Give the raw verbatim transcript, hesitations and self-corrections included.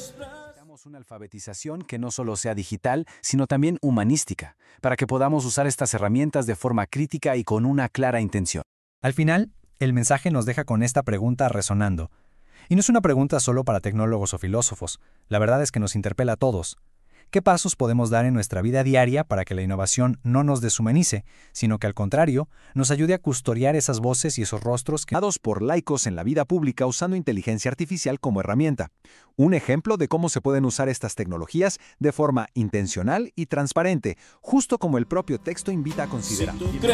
Necesitamos una alfabetización que no solo sea digital, sino también humanística, para que podamos usar estas herramientas de forma crítica y con una clara intención. Al final, el mensaje nos deja con esta pregunta resonando. Y no es una pregunta solo para tecnólogos o filósofos, la verdad es que nos interpela a todos. ¿Qué pasos podemos dar en nuestra vida diaria para que la innovación no nos deshumanice, sino que al contrario, nos ayude a custodiar esas voces y esos rostros que... Dados por laicos en la vida pública usando inteligencia artificial como herramienta. Un ejemplo de cómo se pueden usar estas tecnologías de forma intencional y transparente, justo como el propio texto invita a considerar.